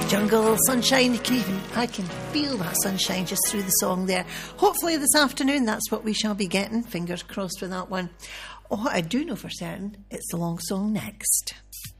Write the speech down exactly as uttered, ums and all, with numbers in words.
Jungle, sunshine, you can even, I can feel that sunshine just through the song there. Hopefully this afternoon that's what we shall be getting. Fingers crossed with that one. Oh, what I do know for certain, it's the long song next.